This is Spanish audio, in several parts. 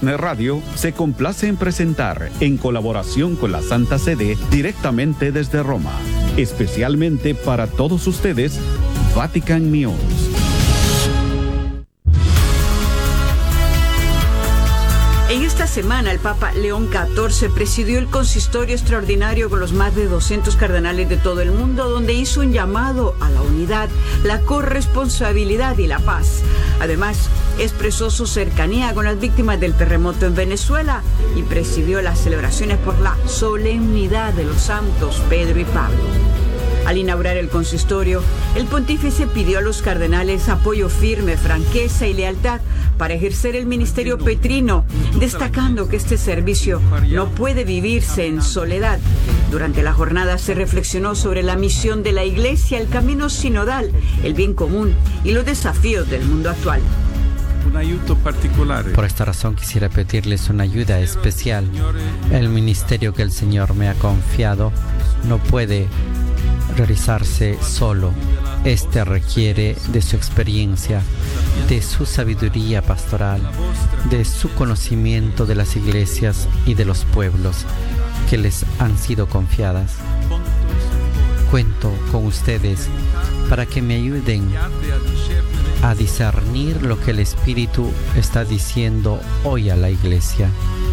Radio se complace en presentar, en colaboración con la Santa Sede, directamente desde Roma, especialmente para todos ustedes, Vatican News. En esta semana, el Papa León XIV presidió el consistorio extraordinario con los más de 200 cardenales de todo el mundo, donde hizo un llamado a la unidad, la corresponsabilidad y la paz. Además, expresó su cercanía con las víctimas del terremoto en Venezuela y presidió las celebraciones por la solemnidad de los santos Pedro y Pablo. Al inaugurar el consistorio, el pontífice pidió a los cardenales apoyo firme, franqueza y lealtad para ejercer el ministerio petrino, destacando que este servicio no puede vivirse en soledad. Durante la jornada se reflexionó sobre la misión de la Iglesia, el camino sinodal, el bien común y los desafíos del mundo actual. Por esta razón quisiera pedirles una ayuda especial. El ministerio que el Señor me ha confiado no puede realizarse solo. Este requiere de su experiencia, de su sabiduría pastoral, de su conocimiento de las iglesias y de los pueblos que les han sido confiadas. Cuento con ustedes para que me ayuden a discernir lo que el Espíritu está diciendo hoy a la Iglesia.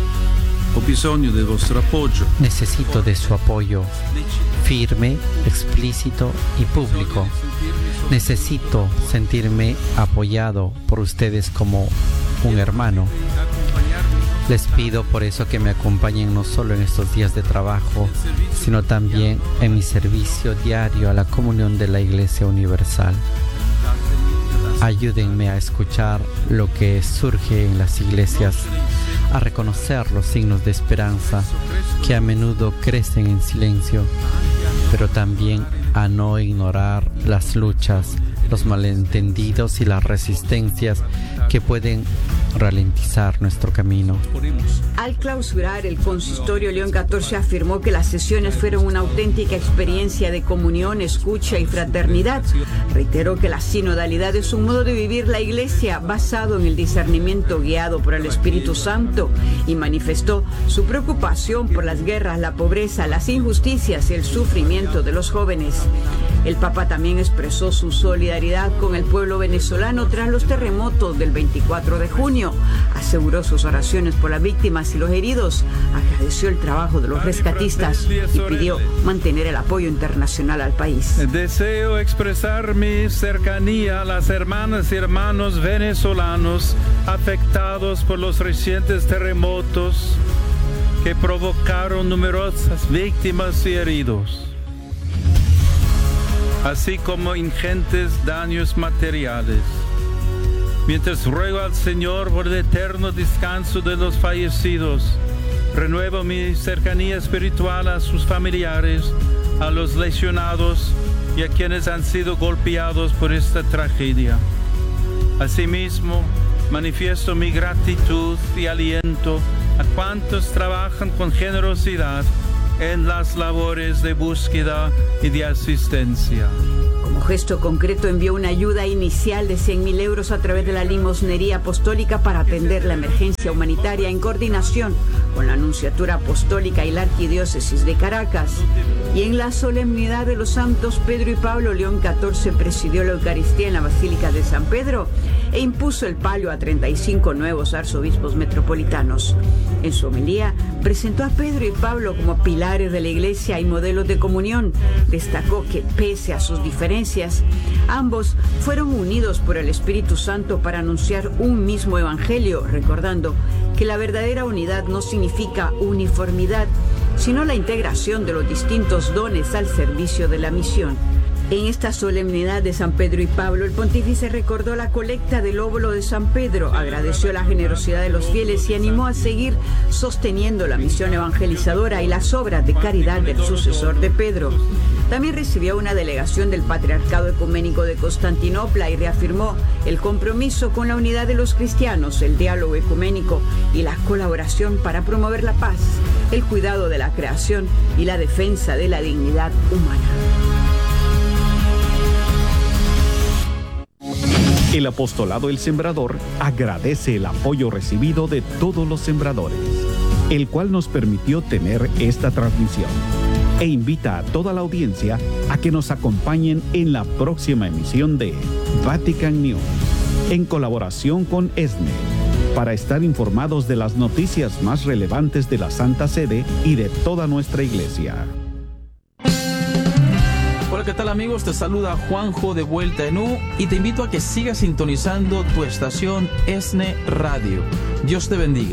Necesito de su apoyo firme, explícito y público. Necesito sentirme apoyado por ustedes como un hermano. Les pido por eso que me acompañen no solo en estos días de trabajo, sino también en mi servicio diario a la comunión de la Iglesia Universal. Ayúdenme a escuchar lo que surge en las iglesias, a reconocer los signos de esperanza que a menudo crecen en silencio, pero también a no ignorar las luchas, los malentendidos y las resistencias que pueden ralentizar nuestro camino. Al clausurar el consistorio, León XIV afirmó que las sesiones fueron una auténtica experiencia de comunión, escucha y fraternidad. Reiteró que la sinodalidad es un modo de vivir la Iglesia basado en el discernimiento guiado por el Espíritu Santo y manifestó su preocupación por las guerras, la pobreza, las injusticias y el sufrimiento de los jóvenes. El Papa también expresó su solidaridad con el pueblo venezolano tras los terremotos del 24 de junio. Aseguró sus oraciones por las víctimas y los heridos, agradeció el trabajo de los rescatistas y pidió mantener el apoyo internacional al país. Deseo expresar mi cercanía a las hermanas y hermanos venezolanos afectados por los recientes terremotos que provocaron numerosas víctimas y heridos, así como ingentes daños materiales. Mientras ruego al Señor por el eterno descanso de los fallecidos, renuevo mi cercanía espiritual a sus familiares, a los lesionados y a quienes han sido golpeados por esta tragedia. Asimismo, manifiesto mi gratitud y aliento a cuantos trabajan con generosidad en las labores de búsqueda y de asistencia. Como gesto concreto envió una ayuda inicial de 100.000 euros a través de la limosnería apostólica para atender la emergencia humanitaria en coordinación con la Nunciatura Apostólica y la Arquidiócesis de Caracas. Y en la solemnidad de los santos Pedro y Pablo, León XIV presidió la Eucaristía en la Basílica de San Pedro e impuso el palio a 35 nuevos arzobispos metropolitanos. En su homilía presentó a Pedro y Pablo como pilares de la Iglesia y modelos de comunión. Destacó que, pese a sus diferencias, ambos fueron unidos por el Espíritu Santo para anunciar un mismo evangelio, recordando que la verdadera unidad no significa uniformidad, sino la integración de los distintos dones al servicio de la misión. En esta solemnidad de San Pedro y Pablo, el pontífice recordó la colecta del óvulo de San Pedro, agradeció la generosidad de los fieles y animó a seguir sosteniendo la misión evangelizadora y las obras de caridad del sucesor de Pedro. También recibió una delegación del Patriarcado Ecuménico de Constantinopla y reafirmó el compromiso con la unidad de los cristianos, el diálogo ecuménico y la colaboración para promover la paz, el cuidado de la creación y la defensa de la dignidad humana. El Apostolado El Sembrador agradece el apoyo recibido de todos los sembradores, el cual nos permitió tener esta transmisión, e invita a toda la audiencia a que nos acompañen en la próxima emisión de Vatican News, en colaboración con ESNE, para estar informados de las noticias más relevantes de la Santa Sede y de toda nuestra Iglesia. Hola, ¿qué tal amigos? Te saluda Juanjo de vuelta en U y te invito a que sigas sintonizando tu estación ESNE Radio. Dios te bendiga.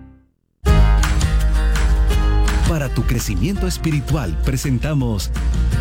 Para tu crecimiento espiritual presentamos